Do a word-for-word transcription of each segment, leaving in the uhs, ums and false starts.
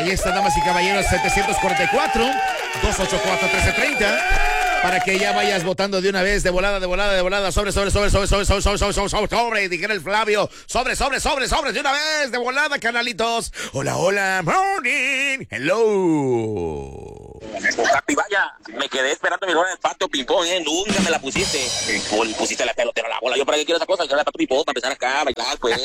Ahí está, damas y caballeros, setecientos cuarenta y cuatro, doscientos ochenta y cuatro, trece treinta. Para que ya vayas votando de una vez, de volada, de volada, de volada, sobre, sobre, sobre, sobre, sobre, sobre, sobre, sobre, sobre, sobre, sobre, dijera el Flavio, sobre, sobre, sobre, sobre, de una vez, de volada, canalitos. Hola, hola, morning, hello. Papi, vaya, me quedé esperando mi bola del pato ping-pong, ¿eh? Nunca me la pusiste. Pol, pusiste la pelotera, la bola. Yo para qué quiero esa cosa, quiero la pato ping-pong, para empezar acá, a bailar, pues.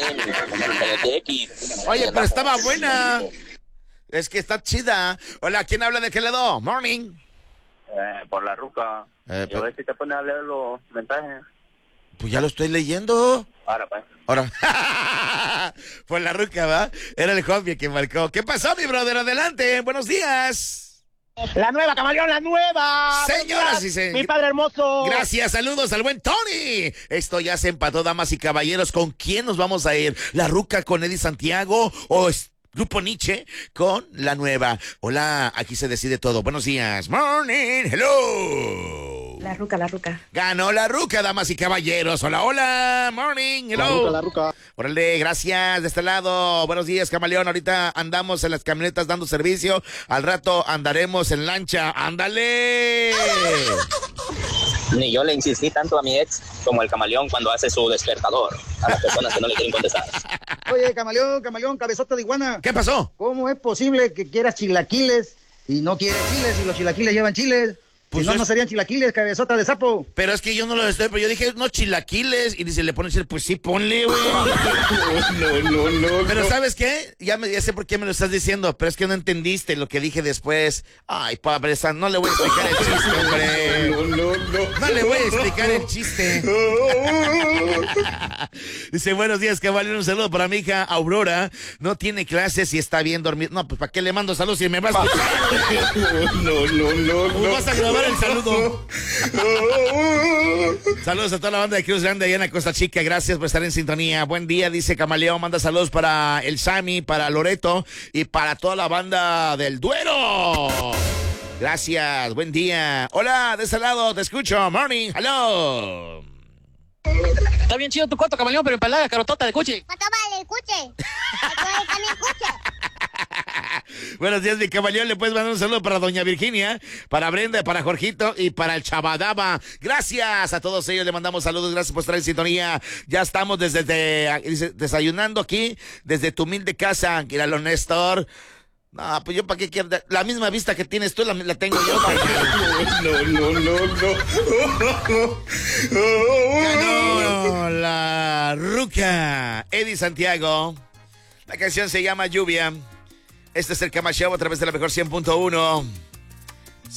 Oye, pero estaba buena. Es que está chida. Hola, ¿quién habla de qué lado? Morning. Eh, por la ruca. Eh, Yo a ver si te pones a leer los mensajes. Pues ya lo estoy leyendo. Ahora, pues. Ahora. Por la ruca, ¿va? Era el hobby que marcó. ¿Qué pasó, mi brother? Adelante. Buenos días. La nueva, camaleón, la nueva. Señoras y señores. Mi padre hermoso. Gracias, saludos al buen Tony. Esto ya se empató, damas y caballeros. ¿Con quién nos vamos a ir? ¿La ruca con Eddie Santiago o Grupo Nietzsche con la nueva? Hola, aquí se decide todo. Buenos días. Morning, hello. La ruca, la ruca. Ganó la ruca, damas y caballeros. Hola, hola. Morning, hello. La ruca, la ruca. Órale, gracias. De este lado. Buenos días, camaleón. Ahorita andamos en las camionetas dando servicio. Al rato andaremos en lancha. ¡Ándale! Ni yo le insistí tanto a mi ex como el camaleón cuando hace su despertador a las personas que no le quieren contestar. Oye, camaleón, camaleón, cabezota de iguana. ¿Qué pasó? ¿Cómo es posible que quieras chilaquiles y no quieres chiles y los chilaquiles llevan chiles? Pues si no, es... no serían chilaquiles, cabezota de sapo. Pero es que yo no lo estoy, pero yo dije, no, chilaquiles. Y dice, le ponen chile, pues sí, ponle, güey. No, no, no. Pero ¿sabes qué? Ya, me, ya sé por qué me lo estás diciendo, pero es que no entendiste lo que dije después. Ay, pobreza, no le voy a explicar el chiste, hombre. No, no, no. No le voy a explicar el chiste. Dice, buenos días, caballero, un saludo para mi hija Aurora. No tiene clases y está bien dormida. No, pues ¿para qué le mando saludos si me vas a escuchar? No, no, no, no. Vas a grabar el saludo. Saludos a toda la banda de Cruz Grande allá en la Costa Chica. Gracias por estar en sintonía. Buen día, dice Camaleón. Manda saludos para el Sammy, para Loreto y para toda la banda del Duero. Gracias, buen día. Hola, de ese lado, te escucho. Morning, hello. Está bien chido tu cuarto, camaleón, pero empalada, carotota de cuche. No toma el cuche. También cuche. Buenos días, mi camaleón. Le puedes mandar un saludo para doña Virginia, para Brenda, para Jorgito y para el Chabadaba. Gracias a todos ellos. Le mandamos saludos. Gracias por estar en sintonía. Ya estamos desde, desde desayunando aquí, desde tu humilde casa. Míralo, Néstor. No, pues yo para qué quiero. La misma vista que tienes tú la, la tengo yo. No, no, no, no. Ganó la ruca Eddie Santiago. La canción se llama Lluvia. Este es el Cama Show a través de la mejor cien punto uno.